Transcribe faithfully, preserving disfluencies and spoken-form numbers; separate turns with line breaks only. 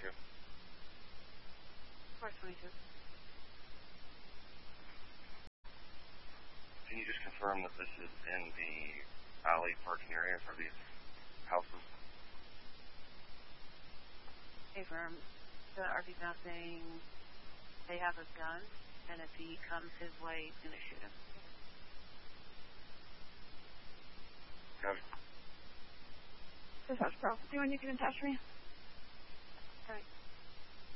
twenty-two.
four twenty-two.
Can you just confirm that this is in the alley parking area for these houses?
Confirm. The R V's now saying they have a gun, and if he comes his way, he's going to shoot him.
Okay.
This is Pro. Do you want to get in touch with me?
Okay.